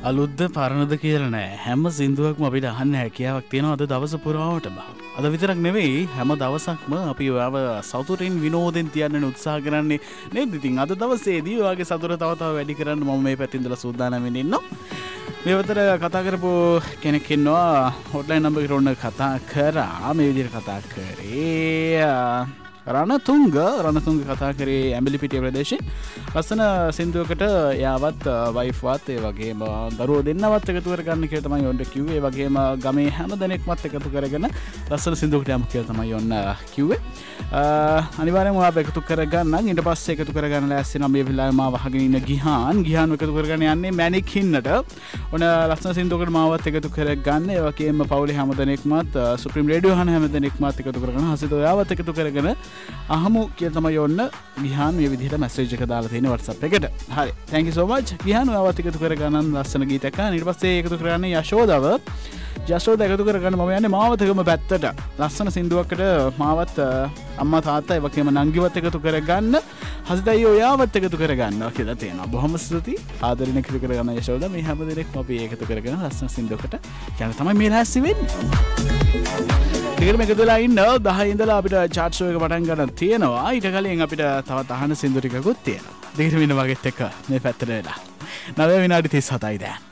අලුත්ද පරණද කියලා නෑ. හැම සින්දුවක්ම අපිට අහන්න හැකියාවක් තියෙනවා අද දවස පුරාවටම. අද විතරක් නෙවෙයි හැම දවසක්ම අපි ඔයාව සතුටින් විනෝදෙන් තියන්න උත්සාහ කරන්නේ නේද? ඉතින් අද දවසේදී ඔයාගේ සතුට තව තව වැඩි කරන්න මම මේ පැත්තෙන් ඉඳලා සූදානම් වෙන්න ඉන්නවා. මේ වතර කතා කරපු කෙනෙක් ඉන්නවා හොට්ලයින් නම්බර් එකට ඔන්න කතා කරා මේ විදිහට කතා කරේ රණතුංග කතා කරේ ඇඹිලිපිටිය ප්‍රදේශයේ ලස්සන සින්දුවකට යාවත් වයිෆ්වත් ඒ වගේම දරුවෝ දෙන්නවත් එකතු කරගන්න කියලා තමයි ඔන්න කිව්වේ. ඒ වගේම ගමේ හැම දෙනෙක්වත් එකතු කරගෙන ලස්සන සින්දුවකට යමු කියලා තමයි ඔන්න කිව්වේ. අනිවාර්යෙන්ම ඔයාලා එකතු කරගන්න. ඊට පස්සේ එකතු කරගන්න ලෑස්ති නම් මේ වෙලාවේ මාව අහගෙන ඉන්න ගිහාන් එකතු කරගන්න යන්නේ මැනික් හින්නට. ඔන්න ලස්සන සින්දුවකට මාවත් එකතු කරගන්න. ඒ වගේම පවුලේ හැම දෙනෙක්මත් සුප්‍රීම රේඩියෝ අහන හැම දෙනෙක්මත් එකතු කරගන්න. හසිත ඔයාවත් එකතු කරගෙන අහමු කියලා තමයි ඔන්න ගිහාන් මේ විදිහට මැසේජ් එක දාලා තියෙන WhatsApp එකට. හරි. thank you so much. Gihan ඔයාවත් එකතු කරගන්න ලස්සන ගීතයක් අහන්න. ඊට පස්සේ එකතු කරගන්න යශෝදව. යශෝද එකතු කරගන්න මම යන්නේ මාවතකම පැත්තට. ලස්සන සින්දුවකට මාවත් අම්මා තාත්තා ඒ වගේම නංගිවත් එකතු කරගන්න. හසිතයි ඔයාවත් එකතු කරගන්නවා කියලා තියෙනවා. බොහොම ස්තුතියි. ආදරෙන් එකතු කරගන්න යශෝද. මේ හැම දෙනෙක්ම අපි එකතු කරගෙන ලස්සන සින්දුවකට යන තමයි මේ ලෑස්ති වෙන්නේ. ටිකට මේක දුලා ඉන්න 10 ඉඳලා අපිට චාට් ෂෝ එක පටන් ගන්න තියෙනවා. ඊට කලින් අපිට තවත් අහන සින්දු ටිකකුත් තියෙනවා. දෙකට වෙන වගේත් එක මේ පැත්තට වෙලා. 9 විනාඩි 37යි දැන්.